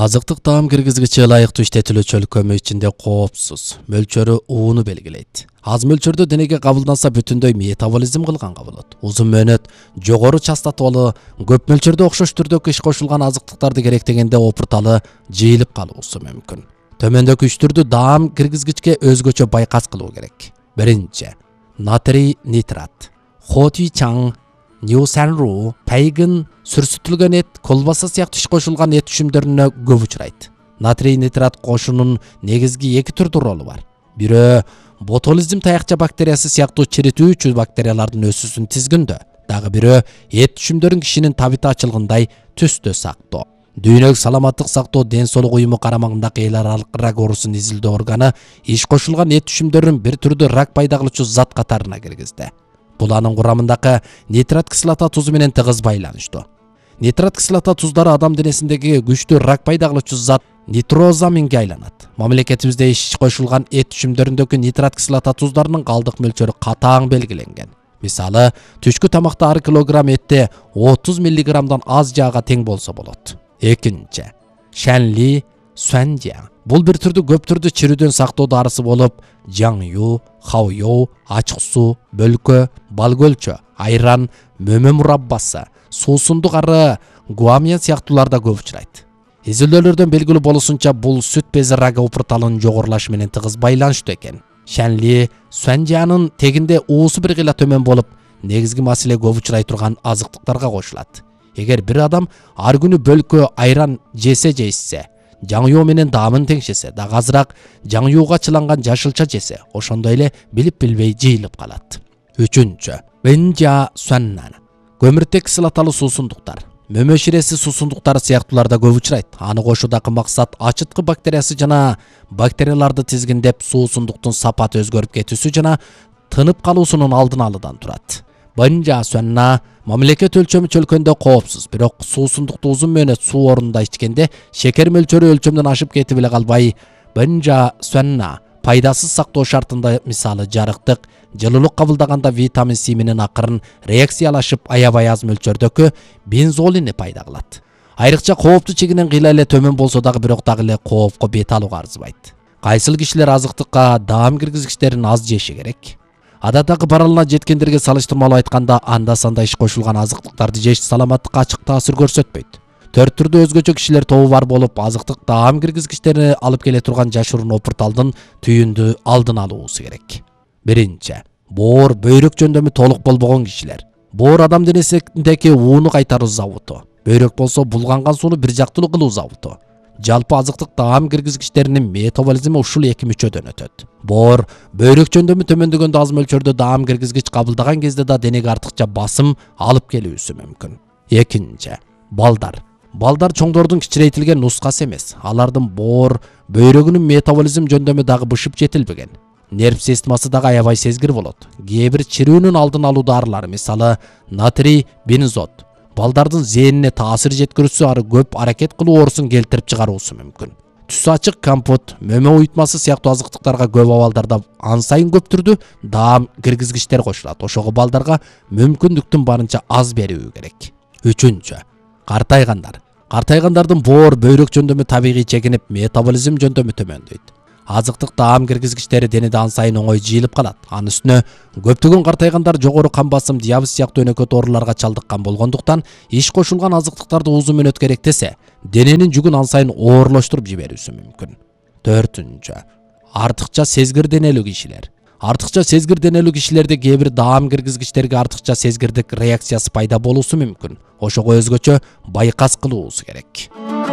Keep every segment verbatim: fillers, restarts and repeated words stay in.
Азыктык таам киргизгичи ылайыктуу иштетилүүчү көмү ичинде коопсуз, мөлчөрү ууну белгилейт. Аз мөлчөрдө денеге кабылданса бүтүндөй метаболизм кылганга болот. Узун мөөнөт, жогору частоталуу, көп мөлчөрдө окшош түрдөгү иш кошулган азыктыктарды керектегенде опурталы жыйылып калуусу мүмкүн. Төмөндөгү үч түрдү даам киргизгичке өзгөчө байкас кылуу керек. Биринчи, натрий нитрат, хоти чаң, Ньюсанру, пайгын, сүрсүтүлгөн эт, колбаса сыяктуу иш кошулган эт түшүмдөрүнө көп учурайт. Натрий нитрат кошунун негизги эки түрдүү ролу бар. Бирөө ботулизм таякча бактериясы сыяктуу чиритүүчү бактериялардын өсүүсүн тизгиндөө, дагы бирөө эт түшүмдөрүн кишинин табита ачылгандай түстө сактоо. Дүйнөлүк саламаттык сактоо ден соолук уюму карамагындагы эл аралык рак оорусун изилдөө органы иш кошулган эт түшүмдөрүн бир түрдүү рак пайда кылуучу зат катарына киргизди. Бул анын курамындагы нитрат кислота тузу менен тыгыз байланыштуу. Нитрат кислота туздары адам денесиндеги күчтүү рак пайда кылуучу зат нитрозаминге айланат. Мамлекетибизде иш кошулган эт түшүмдөрүндөгү нитрат кислота туздарынын калдык мөлчөрү катаң белгиленген. Мисалы, түшкү тамакта ар килограмм этте отуз миллиграммдан аз жаага тең болсо болот. Экинчи, шанли суанжа. Бул бир түрдүү көп түрдүү чирүүдөн сактоо дарысы болуп, жаңю, хаоё, ачык суу, бөлкө, бал көлчө, айран, мөмө мураббасы, суусундук ары, гуамия сыяктууларда көп учурайт. Изилдөөлөрдөн белгилүү болушунча бул сүт бези рагы опурталынын жогорулашы менен тыгыз байланыштуу экен. Шанли суанжанын тегинде уусу бир кыйла төмөн болуп, негизги маселе көп учурай турган азыктыктарга кошулат. Эгер бир адам ар күнү бөлкө, айран жесе жейсе, жаңуу менен даамын теңшесе, дагы азыраак жаңууга чыланган жашылча жесе, ошондой эле билип билбей жыйылып калат. Үчүнчү, бенжа суаннан. Көмүртек кислоталуу суусундуктар, мөмө ширеси суусундуктары сыяктууларда көп учурайт. Аны кошуудагы максат ачыткы бактериясы жана бактерияларды тизгиндеп, суусундуктун сапаты өзгөрүп кетүүсү жана тынып калуусунун алдын алуудан турат. Бенжа суанна мамлекет өлчөмү чөлкөндө коопсуз, бирок суусундукту узун мөөнөт суу орунда ичкенде шекер мөлчөрү өлчөмдөн ашып кетип эле калбай, бенжа суанна пайдасыз сактоо шартында, мисалы жарыктык, жылуулук кабылдаганда витамин С менен акырын реакциялашып аябай аз мөлчөрдөгү бензолини пайда кылат. Айрыкча кооптуу чегинен кыйла эле төмөн болсо дагы бирок дагы эле коопко бет алууга арзыбайт. Кайсыл кишилер азыктыкка даам киргизгичтерин аз жеши керек? Адаттагы баралына жеткендерге салыштырмалуу айтканда, анда-санда иш кошулган азыктыктарды жеш саламаттыкка ачык таасир көрсөтпөйт. Төрт түрдүү өзгөчө кишилер тобу бар болуп, азыктык даам киргизгичтерин алып келе турган жашыруун опурталдын түйүндү алдын алуусу керек. Биринчи, боор бөйрөк жөндөмү толук болбогон кишилер. Боор адам денесиндеги ууну кайтаруу завуту. Бөйрөк болсо булганган сууну бир жактылуу кылуу завуту. Жалпы азыктык даам киргизгичтеринин метаболизми ушул эки мүчөдөн өтөт. Боор бөйрөк жөндөмү төмөндөгөндө аз мөлчөрдө даам киргизгич кабылдаган кезде да денеге артыкча басым алып келүүсү мүмкүн. Экинчи, балдар. Балдар чоңдордун кичирейтилген нускасы эмес. Алардын боор бөйрөгүнүн метаболизм жөндөмү дагы бышып жетилбеген. Нерв системасы дагы аябай сезгир болот. Кээ бир чирүүнүн алдын алуу дарылары, мисалы натрий бензот, балдардын зээнине таасир жеткирүүсү ары көп аракет кылуу оорусун келтирип чыгаруусу мүмкүн. Түсү ачык компот, мөмө уютмасы сыяктуу азыктыктарга көп абалдарда ан сайын көп түрдүү даам киргизгичтер кошулат. Ошого балдарга мүмкүндүктүн барынча аз берүү керек. Үчүнчү, картайгандар. Картайгандардын боор бөйрөк жөндөмү табигый чегинип, метаболизм жөндөмү төмөндөйт. Азыктык даам киргизгичтери денеде ан сайын оңой жыйылып калат. Анын үстүнө көптөгөн картайгандар жогору кан басым, диабет сыяктуу өнөкөт ооруларга чалдыккан болгондуктан иш кошулган азыктыктарды узун мөөнөт керектесе, дененин жүгүн ан сайын оорлоштуруп жиберүүсү мүмкүн. Төртүнчү, артыкча сезгир денелүү кишилер. Артыкча сезгир денелүү кишилерде кээ бир даам киргизгичтерге артыкча сезгирдик реакциясы пайда болуусу мүмкүн. Ошого өзгөчө байкас кылуусу керек.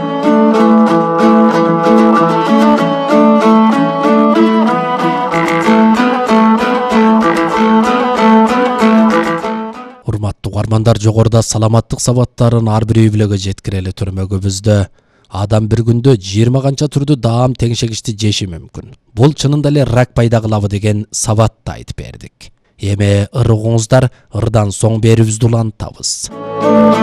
Урматтуу угармандар, жогоруда саламаттык сабаттарын ар бир үй бүлөгө жеткирели түрмөгүбүздө адам бир күндө жыйырма канча түрдүү даам теңшегичти жеши мүмкүн. Бул чынында эле рак пайда кылабы деген сабатты айтып бердик. Эми ырыгыңыздар, ырдан соң берүүбүздү улантабыз.